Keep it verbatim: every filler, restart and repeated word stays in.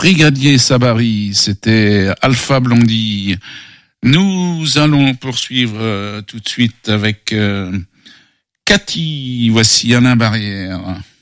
Brigadier Sabari, c'était Alpha Blondie. Nous allons poursuivre euh, tout de suite avec euh, Cathy. Voici Alain Barrière.